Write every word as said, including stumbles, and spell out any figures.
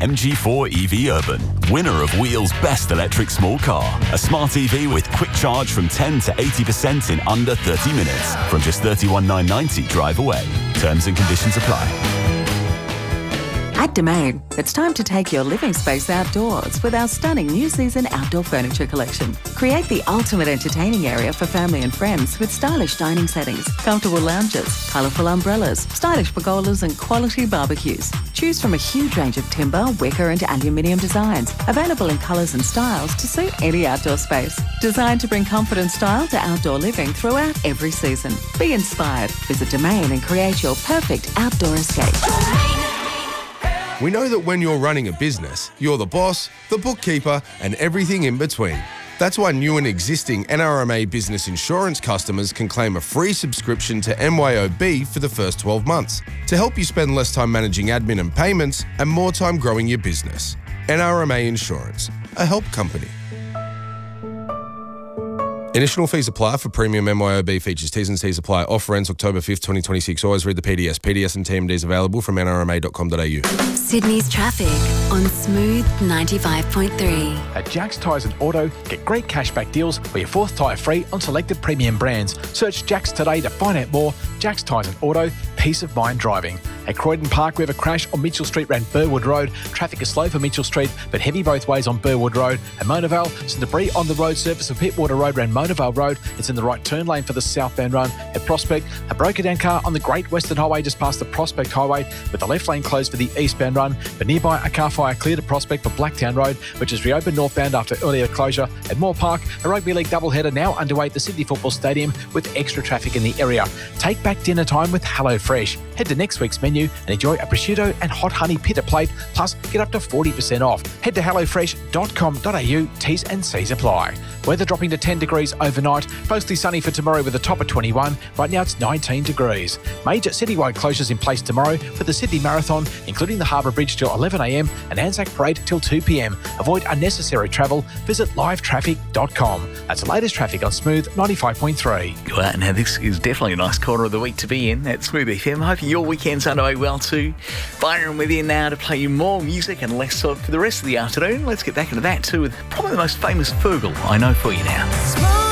M G four E V Urban, winner of Wheel's Best Electric Small Car. A smart E V with quick charge from ten to eighty percent in under thirty minutes from just thirty-one thousand nine hundred ninety drive away. Terms and conditions apply. At Domain, it's time to take your living space outdoors with our stunning new season outdoor furniture collection. Create the ultimate entertaining area for family and friends with stylish dining settings, comfortable lounges, colourful umbrellas, stylish pergolas and quality barbecues. Choose from a huge range of timber, wicker and aluminium designs, available in colours and styles to suit any outdoor space. Designed to bring comfort and style to outdoor living throughout every season. Be inspired. Visit Domain and create your perfect outdoor escape. We know that when you're running a business, you're the boss, the bookkeeper, and everything in between. That's why new and existing N R M A Business Insurance customers can claim a free subscription to M Y O B for the first twelve months to help you spend less time managing admin and payments and more time growing your business. N R M A Insurance, a help company. Initial fees apply for premium M Y O B features. T's and C's apply. Offer ends October fifth, twenty twenty-six. Always read the P D S. P D S and T M Ds available from N R M A dot com dot A U. Sydney's traffic on Smooth ninety-five point three. At Jack's Tyres and Auto, get great cashback deals for your fourth tyre free on selected premium brands. Search Jack's today to find out more. Jack's Tyres and Auto, peace of mind driving. At Croydon Park, we have a crash on Mitchell Street around Burwood Road. Traffic is slow for Mitchell Street, but heavy both ways on Burwood Road. At Mona Vale, some debris on the road surface of Pittwater Road around Mona Vale Road. It's in the right turn lane for the southbound run. At Prospect, a broken down car on the Great Western Highway just past the Prospect Highway with the left lane closed for the eastbound run. But nearby, a car fire cleared at Prospect for Blacktown Road, which is reopened northbound after earlier closure. At Moore Park, a rugby league doubleheader now underway at the Sydney Football Stadium with extra traffic in the area. Take back dinner time with HelloFresh. Head to next week's menu and enjoy a prosciutto and hot honey pita plate, plus get up to forty percent off. Head to hello fresh dot com dot A U, T's and C's apply. Weather dropping to ten degrees overnight, mostly sunny for tomorrow with a top of twenty-one. Right now it's nineteen degrees. Major citywide closures in place tomorrow for the Sydney Marathon, including the Harbour Bridge till eleven a m and Anzac Parade till two p m. Avoid unnecessary travel. Visit live traffic dot com. That's the latest traffic on Smooth ninety-five point three. Well, now this is definitely a nice corner of the week to be in at Smooth F M. Hoping your weekend's underway well too. Byron with you now to play you more music and less talk for the rest of the afternoon. Let's get back into that too with probably the most famous Fergal I know for you now.